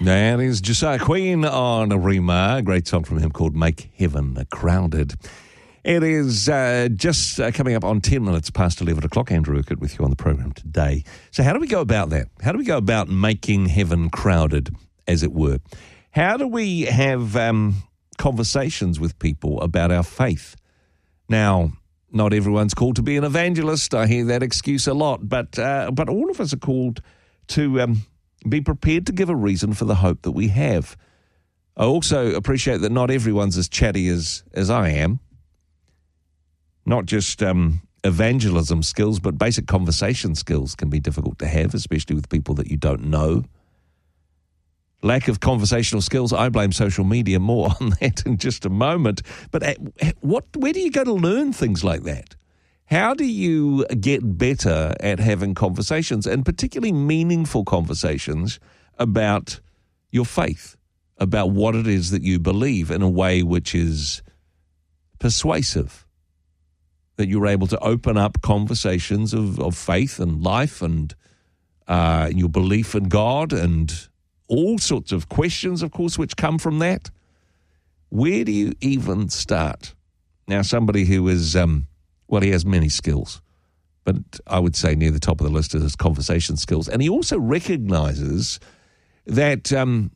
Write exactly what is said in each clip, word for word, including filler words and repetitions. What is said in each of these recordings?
That is Josiah Queen on Rima. A great song from him called Make Heaven Crowded. It is uh, just uh, coming up on ten minutes past eleven o'clock. Andrew Urquhart with you on the program today. So how do we go about that? How do we go about making heaven crowded, as it were? How do we have um, conversations with people about our faith? Now, not everyone's called to be an evangelist. I hear that excuse a lot. But, uh, but all of us are called to... Um, be prepared to give a reason for the hope that we have. I also appreciate that not everyone's as chatty as, as I am. Not just um, evangelism skills, but basic conversation skills can be difficult to have, especially with people that you don't know. Lack of conversational skills, I blame social media. More on that in just a moment. But at, at what? where do you go to learn things like that? How do you get better at having conversations, and particularly meaningful conversations about your faith, about what it is that you believe in a way which is persuasive, that you're able to open up conversations of, of faith and life and uh, your belief in God and all sorts of questions, of course, which come from that? Where do you even start? Now, somebody who is... Um, Well, he has many skills, but I would say near the top of the list is his conversation skills. And he also recognizes that um,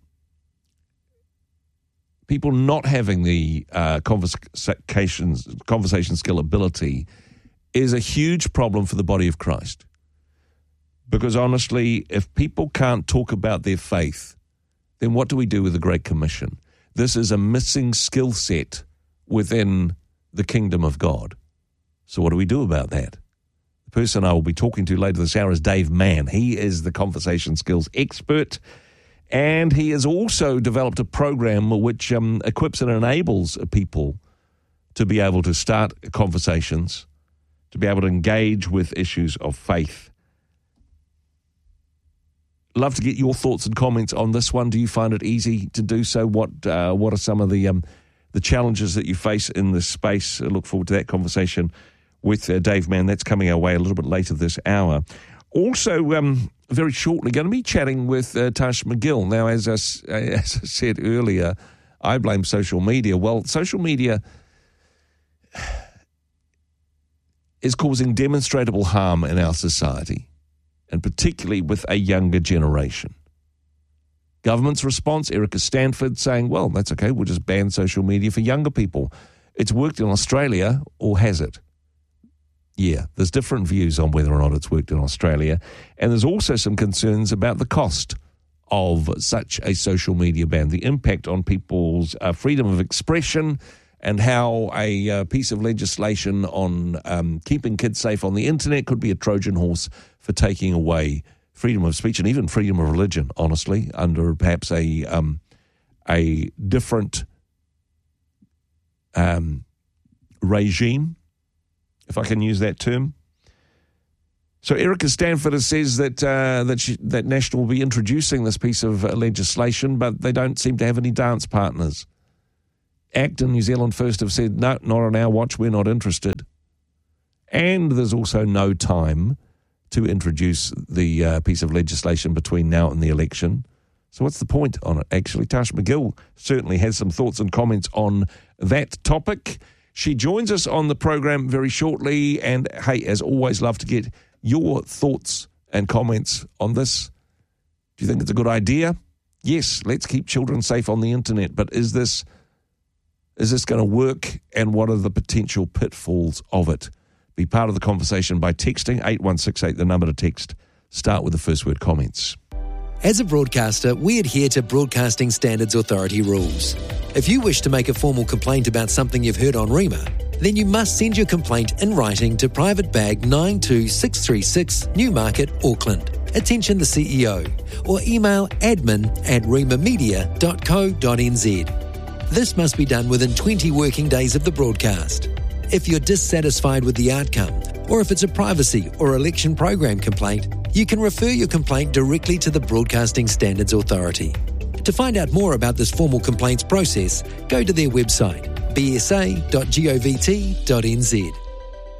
people not having the uh, conversation, conversation skill ability is a huge problem for the body of Christ. Because honestly, if people can't talk about their faith, then what do we do with the Great Commission? This is a missing skill set within the kingdom of God. So what do we do about that? The person I will be talking to later this hour is Dave Mann. He is the conversation skills expert, and he has also developed a program which um, equips and enables people to be able to start conversations, to be able to engage with issues of faith. Love to get your thoughts and comments on this one. Do you find it easy to do so? What uh, what are some of the um, the challenges that you face in this space? I look forward to that conversation with uh, Dave Mann. That's coming our way a little bit later this hour. Also, um, very shortly, going to be chatting with uh, Tash McGill. Now, as I, as I said earlier, I blame social media. Well, social media is causing demonstrable harm in our society, and particularly with a younger generation. Government's response, Erica Stanford saying, well, that's okay, we'll just ban social media for younger people. It's worked in Australia, or has it? Yeah, there's different views on whether or not it's worked in Australia. And there's also some concerns about the cost of such a social media ban, the impact on people's uh, freedom of expression, and how a uh, piece of legislation on um, keeping kids safe on the internet could be a Trojan horse for taking away freedom of speech and even freedom of religion, honestly, under perhaps a um, a different um, regime, if I can use that term. So Erica Stanford says that uh, that she, that National will be introducing this piece of uh, legislation, but they don't seem to have any dance partners. ACT and New Zealand First have said, no, not on our watch, we're not interested. And there's also no time to introduce the uh, piece of legislation between now and the election. So what's the point on it, actually? Tash McGill certainly has some thoughts and comments on that topic. She joins us on the program very shortly, and, hey, as always, love to get your thoughts and comments on this. Do you think it's a good idea? Yes, let's keep children safe on the internet, but is this is this going to work, and what are the potential pitfalls of it? Be part of the conversation by texting eight one six eight, the number to text. Start with the first word comments. As a broadcaster, we adhere to Broadcasting Standards Authority rules. If you wish to make a formal complaint about something you've heard on Rima, then you must send your complaint in writing to Private Bag nine two six three six, Newmarket, Auckland. Attention the C E O, or email admin at rimamedia dot co dot n z. This must be done within twenty working days of the broadcast. If you're dissatisfied with the outcome, or if it's a privacy or election program complaint, you can refer your complaint directly to the Broadcasting Standards Authority. To find out more about this formal complaints process, go to their website, b s a dot govt dot n z.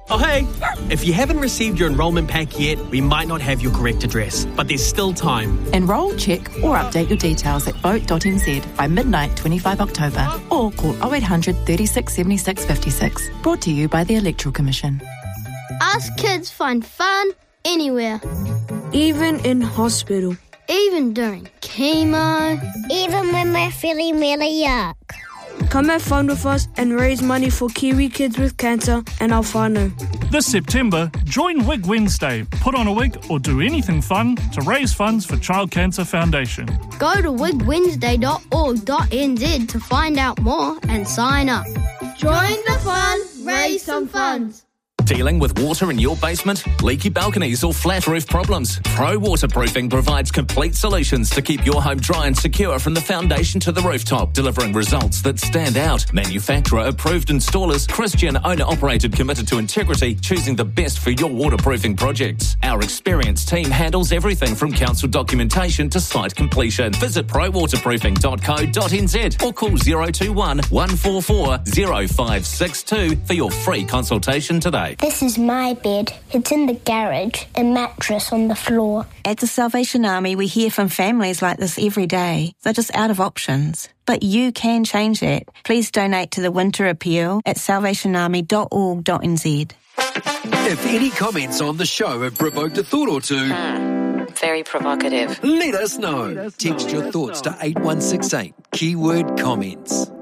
Oh, hey! If you haven't received your enrolment pack yet, we might not have your correct address, but there's still time. Enrol, check or update your details at vote dot n z by midnight twenty-fifth of October or call oh eight hundred, thirty-six, seventy-six, fifty-six. Brought to you by the Electoral Commission. Us kids find fun anywhere. Even in hospital. Even during chemo. Even when we're feeling really yuck. Come have fun with us and raise money for Kiwi kids with cancer and our whānau. This September, join Wig Wednesday. Put on a wig or do anything fun to raise funds for Child Cancer Foundation. Go to wig wednesday dot org dot n z to find out more and sign up. Join the fun, raise some funds. Dealing with water in your basement, leaky balconies or flat roof problems? Pro Waterproofing provides complete solutions to keep your home dry and secure from the foundation to the rooftop, delivering results that stand out. Manufacturer approved installers, Christian owner operated, committed to integrity, choosing the best for your waterproofing projects. Our experienced team handles everything from council documentation to site completion. Visit pro waterproofing dot co dot n z or call zero two one, one four four, zero five six two for your free consultation today. This is my bed. It's in the garage, a mattress on the floor. At the Salvation Army, we hear from families like this every day. They're just out of options. But you can change that. Please donate to the Winter Appeal at salvation army dot org dot n z. If any comments on the show have provoked a thought or two, Hmm, very provocative. let us know. Text your thoughts to eight one six eight, keyword comments.